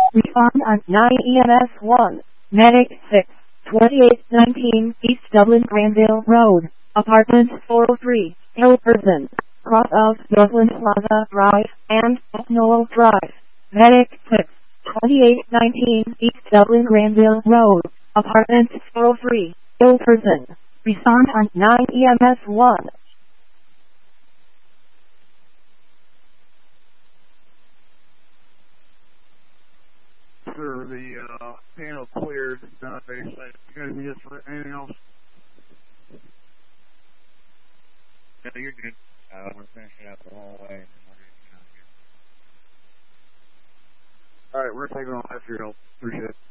Respond on 9 EMS 1. Medic 6. 2819 East Dublin Granville Road. Apartment 403. Hilperson. Cross of Northland Plaza Drive and Noel Drive. Medic 6. 2819 East Dublin Granville Road. Apartment 403. Hilperson. Respond on 9 EMS 1. Sir, the panel cleared. You guys need us for anything else? No, you're good. We're finishing up the whole way, and then we're going to get out of here. All right, we're taking off after your help. Appreciate it.